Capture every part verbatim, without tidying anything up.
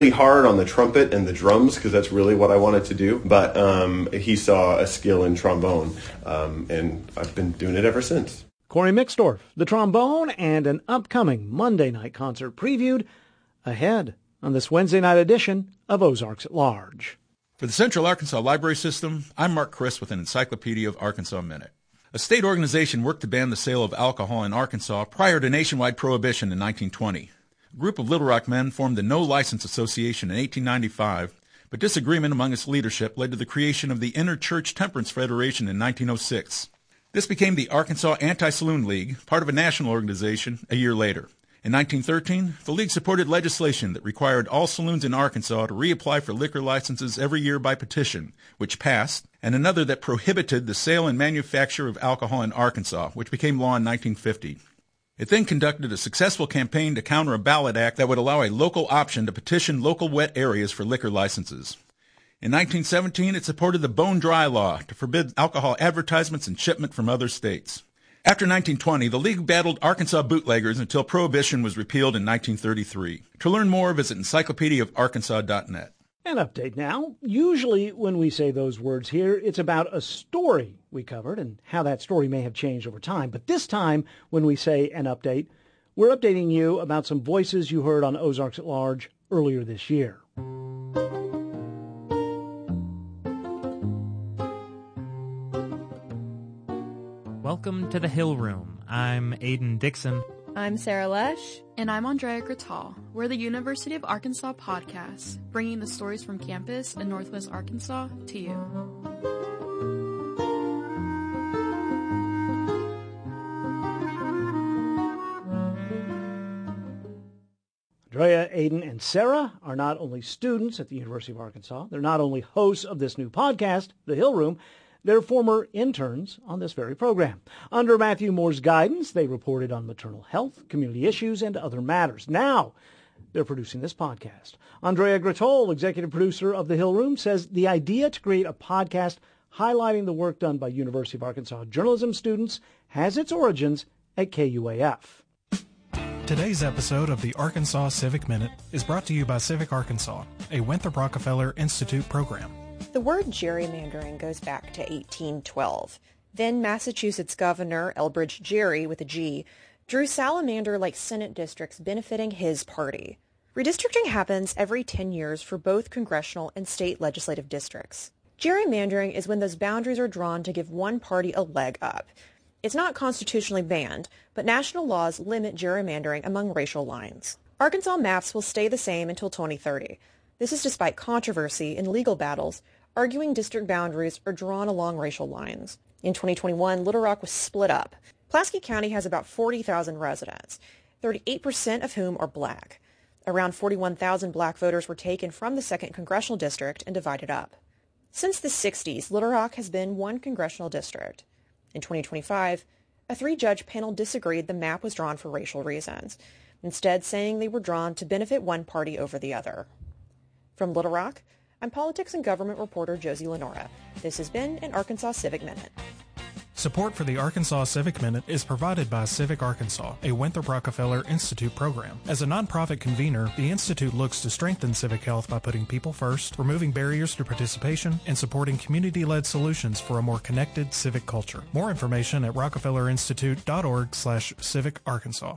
hard on the trumpet and the drums because that's really what I wanted to do. But um, he saw a skill in trombone, um, and I've been doing it ever since. Corey Mixdorf, the trombone, and an upcoming Monday night concert previewed ahead on this Wednesday night edition of Ozarks at Large. For the Central Arkansas Library System, I'm Mark Chris with an Encyclopedia of Arkansas Minute. A state organization worked to ban the sale of alcohol in Arkansas prior to nationwide prohibition in nineteen twenty. A group of Little Rock men formed the No License Association in eighteen ninety-five, but disagreement among its leadership led to the creation of the Interchurch Temperance Federation in nineteen oh six. This became the Arkansas Anti-Saloon League, part of a national organization, a year later. In nineteen thirteen, the League supported legislation that required all saloons in Arkansas to reapply for liquor licenses every year by petition, which passed, and another that prohibited the sale and manufacture of alcohol in Arkansas, which became law in nineteen fifty. It then conducted a successful campaign to counter a ballot act that would allow a local option to petition local wet areas for liquor licenses. In nineteen seventeen, it supported the Bone Dry Law to forbid alcohol advertisements and shipment from other states. After nineteen twenty, the League battled Arkansas bootleggers until Prohibition was repealed in nineteen thirty-three. To learn more, visit encyclopedia of arkansas dot net. An update now. Usually when we say those words here, it's about a story we covered and how that story may have changed over time. But this time, when we say an update, we're updating you about some voices you heard on Ozarks at Large earlier this year. Welcome to the Hill Room. I'm Aiden Dixon. I'm Sarah Lesh. And I'm Andrea Grattal. We're the University of Arkansas podcast, bringing the stories from campus in Northwest Arkansas to you. Andrea, Aiden, and Sarah are not only students at the University of Arkansas, they're not only hosts of this new podcast, The Hill Room, they're former interns on this very program. Under Matthew Moore's guidance, they reported on maternal health, community issues, and other matters. Now, they're producing this podcast. Andrea Grattal, executive producer of The Hill Room, says the idea to create a podcast highlighting the work done by University of Arkansas journalism students has its origins at K U A F. Today's episode of the Arkansas Civic Minute is brought to you by Civic Arkansas, a Winthrop Rockefeller Institute program. The word gerrymandering goes back to eighteen twelve. Then Massachusetts Governor Elbridge Gerry, with a G, drew salamander-like Senate districts benefiting his party. Redistricting happens every ten years for both congressional and state legislative districts. Gerrymandering is when those boundaries are drawn to give one party a leg up. It's not constitutionally banned, but national laws limit gerrymandering among racial lines. Arkansas maps will stay the same until twenty thirty. This is despite controversy in legal battles arguing district boundaries are drawn along racial lines. In twenty twenty-one, Little Rock was split up. Pulaski County has about forty thousand residents, thirty-eight percent of whom are black. Around forty-one thousand black voters were taken from the second congressional district and divided up. Since the sixties, Little Rock has been one congressional district. In twenty twenty-five, a three-judge panel disagreed the map was drawn for racial reasons, instead saying they were drawn to benefit one party over the other. From Little Rock, I'm politics and government reporter Josie Lenora. This has been an Arkansas Civic Minute. Support for the Arkansas Civic Minute is provided by Civic Arkansas, a Winthrop Rockefeller Institute program. As a nonprofit convener, the Institute looks to strengthen civic health by putting people first, removing barriers to participation, and supporting community-led solutions for a more connected civic culture. More information at rockefellerinstitute.org slash civic Arkansas.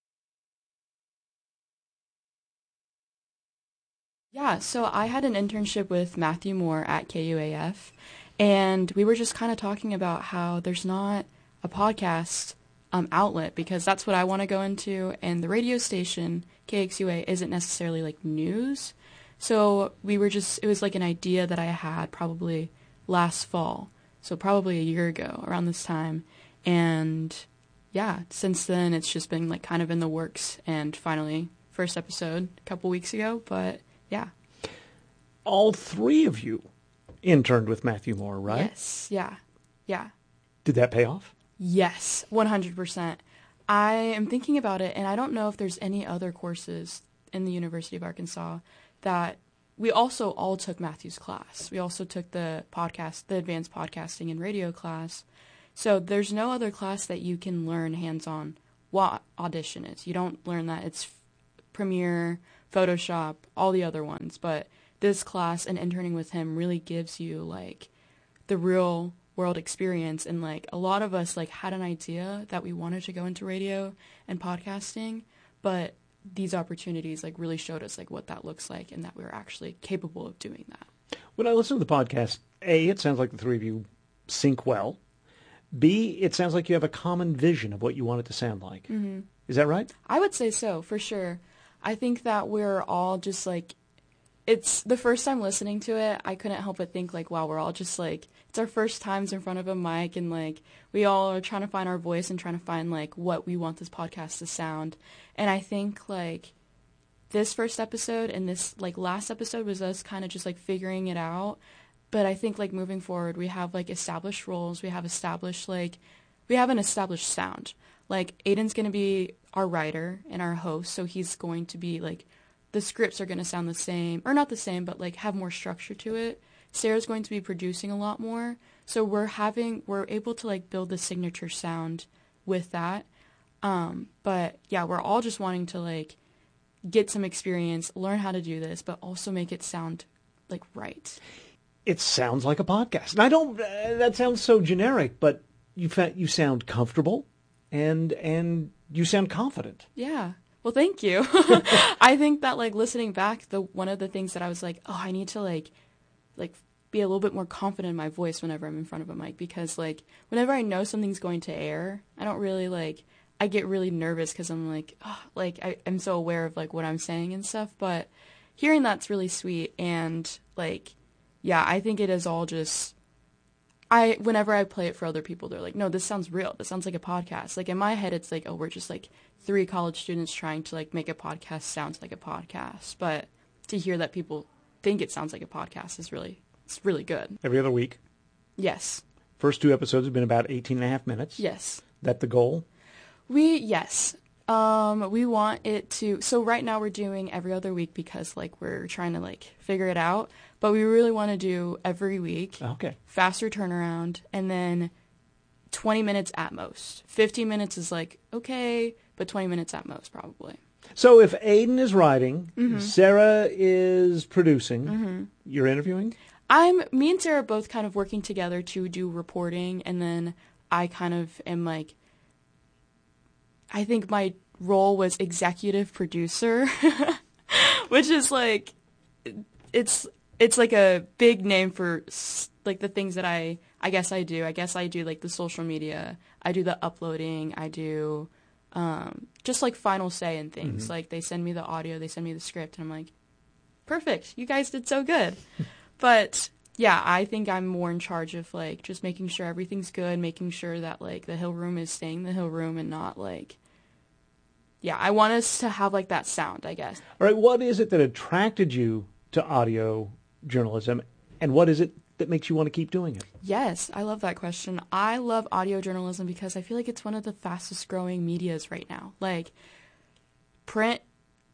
Yeah, so I had an internship with Matthew Moore at K U A F, and we were just kind of talking about how there's not a podcast um, outlet, because that's what I want to go into, and the radio station, K X U A, isn't necessarily like news. So we were just, it was like an idea that I had probably last fall, so probably a year ago around this time, and yeah, since then it's just been like kind of in the works, and finally, first episode a couple weeks ago, but yeah. All three of you interned with Matthew Moore, right? Yes. Yeah. Yeah. Did that pay off? Yes, one hundred percent. I am thinking about it, and I don't know if there's any other courses in the University of Arkansas that we also all took Matthew's class. We also took the podcast, the advanced podcasting and radio class. So there's no other class that you can learn hands-on what Audition is. You don't learn that. It's Premiere, Photoshop, all the other ones. But this class and interning with him really gives you like the real world experience. And like a lot of us like had an idea that we wanted to go into radio and podcasting, but these opportunities like really showed us like what that looks like and that we were actually capable of doing that. When I listen to the podcast, A, it sounds like the three of you sync well. B, it sounds like you have a common vision of what you want it to sound like. Mm-hmm. Is that right? I would say so, for sure. I think that we're all just like, it's the first time listening to it, I couldn't help but think like, wow, we're all just like, it's our first times in front of a mic, and like we all are trying to find our voice and trying to find like what we want this podcast to sound. And I think like this first episode and this like last episode was us kind of just like figuring it out. But I think like moving forward, we have like established roles, we have established like, we have an established sound. Like Aiden's going to be our writer and our host, so he's going to be like, the scripts are going to sound the same, or not the same, but like have more structure to it. Sarah's going to be producing a lot more, so we're having, we're able to like build the signature sound with that. Um, but yeah, we're all just wanting to like get some experience, learn how to do this, but also make it sound like right. It sounds like a podcast. And I don't, uh, that sounds so generic, but you fa- you sound comfortable and and you sound confident. Yeah. Well, thank you. I think that like listening back, the one of the things that I was like, oh, I need to like like be a little bit more confident in my voice whenever I'm in front of a mic, because like whenever I know something's going to air, I don't really like, I get really nervous because I'm like, oh, like I, I'm so aware of like what I'm saying and stuff. But hearing that's really sweet. And like, yeah, I think it is all just, I, whenever I play it for other people, they're like, no, this sounds real. This sounds like a podcast. Like in my head, it's like, oh, we're just like three college students trying to like make a podcast sound like a podcast. But to hear that people think it sounds like a podcast is really, it's really good. Every other week. Yes. First two episodes have been about eighteen and a half minutes. Yes. That the goal? We, yes. Um, we want it to, so right now we're doing every other week because like we're trying to like figure it out, but we really want to do every week. Okay. Faster turnaround, and then twenty minutes at most. fifteen minutes is like, okay, but twenty minutes at most probably. So if Aiden is writing, Mm-hmm. Sarah is producing, Mm-hmm. you're interviewing? I'm, me and Sarah both kind of working together to do reporting, and then I kind of am like, I think my role was executive producer, which is like, it's it's like a big name for like the things that I, I guess I do. I guess I do like the social media. I do the uploading. I do um, just like final say and things. Mm-hmm. Like they send me the audio, they send me the script, and I'm like, perfect, you guys did so good. But yeah, I think I'm more in charge of like just making sure everything's good, making sure that like the Hill Room is staying the Hill Room and not like, yeah, I want us to have like that sound, I guess. All right, what is it that attracted you to audio journalism, and what is it that makes you want to keep doing it? Yes, I love that question. I love audio journalism because I feel like it's one of the fastest growing medias right now. Like print,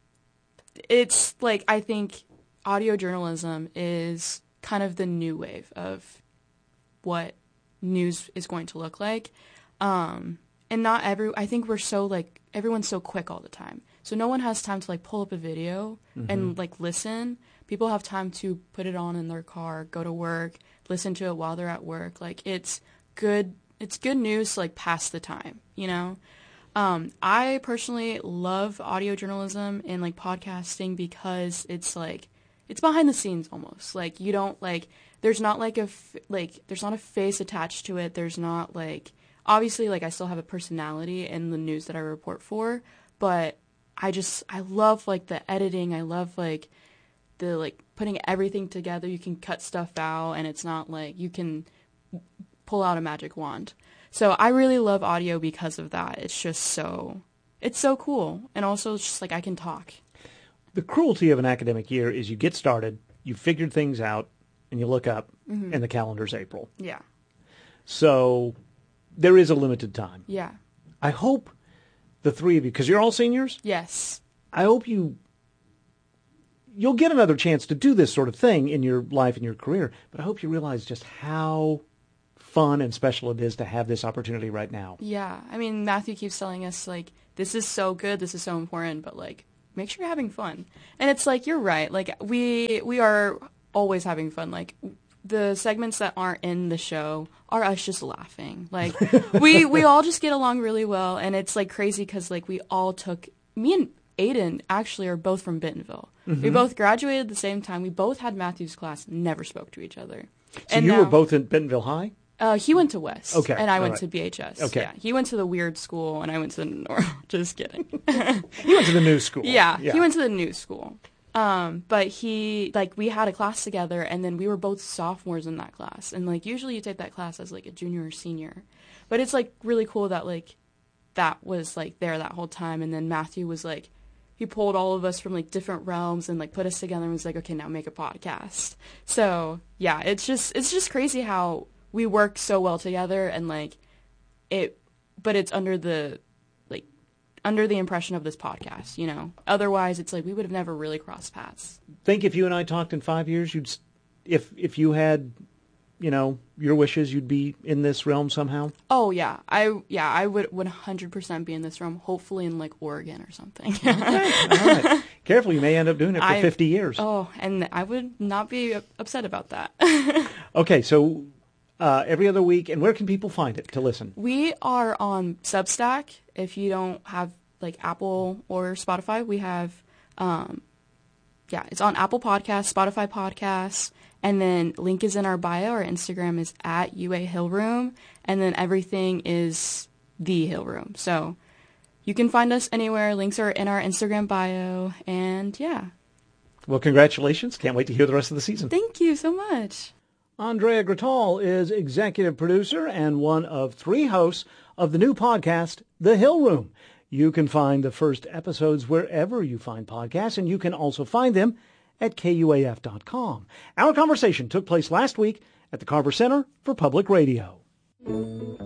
it's like, I think audio journalism is kind of the new wave of what news is going to look like. Um, and not every, I think we're so like, everyone's so quick all the time. So no one has time to like pull up a video mm-hmm. and like listen. People have time to put it on in their car, go to work, listen to it while they're at work. Like it's good, it's good news to like pass the time, you know? Um, I personally love audio journalism and like podcasting because it's like, it's behind the scenes almost. Like you don't like, there's not like a, f- like, there's not a face attached to it. There's not like, obviously like I still have a personality in the news that I report for, but I just, I love like the editing. I love like the, like putting everything together. You can cut stuff out and it's not like you can pull out a magic wand. So I really love audio because of that. It's just so, it's so cool. And also it's just like I can talk. The cruelty of an academic year is you get started, you figured things out, and you look up, mm-hmm. and the calendar's April. Yeah. So there is a limited time. Yeah. I hope the three of you, because you're all seniors? Yes. I hope you, you'll get another chance to do this sort of thing in your life and your career, but I hope you realize just how fun and special it is to have this opportunity right now. Yeah. I mean, Matthew keeps telling us, like, this is so good, this is so important, but, like, make sure you're having fun. And it's like, you're right. Like, we we are always having fun. Like, the segments that aren't in the show are us just laughing. Like, we, we all just get along really well. And it's, like, crazy because, like, we all took, me and Aiden actually are both from Bentonville. Mm-hmm. We both graduated at the same time. We both had Matthew's class, never spoke to each other. So and you now, were both in Bentonville High? Uh, he went to West. Okay. And I all went right. to B H S. Okay. Yeah. He went to the weird school, and I went to the normal. Just kidding. You went to the new school. Yeah, yeah. He went to the new school. Um, but he, like, we had a class together, and then we were both sophomores in that class. And, like, usually you take that class as, like, a junior or senior. But it's, like, really cool that, like, that was, like, there that whole time. And then Matthew was, like, he pulled all of us from, like, different realms and, like, put us together and was like, okay, now make a podcast. So, yeah, it's just, it's just crazy how we work so well together and, like, it, but it's under the, like, under the impression of this podcast, you know. Otherwise, it's like we would have never really crossed paths. Think if you and I talked in five years, you'd, if if you had, you know, your wishes, you'd be in this realm somehow? Oh, yeah. I yeah, I would one hundred percent be in this realm, hopefully in, like, Oregon or something. Okay. All right. Careful, you may end up doing it for I, fifty years. Oh, and I would not be upset about that. Okay, so uh, every other week, and where can people find it to listen? We are on Substack. If you don't have, like, Apple or Spotify, we have, um, yeah, it's on Apple Podcasts, Spotify Podcasts, and then link is in our bio. Our Instagram is at U A Hill Room, and then everything is The Hill Room. So you can find us anywhere. Links are in our Instagram bio, and yeah. Well, congratulations. Can't wait to hear the rest of the season. Thank you so much. Andrea Grittal is executive producer and one of three hosts of the new podcast, The Hill Room. You can find the first episodes wherever you find podcasts, and you can also find them at K U A F dot com. Our conversation took place last week at the Carver Center for Public Radio.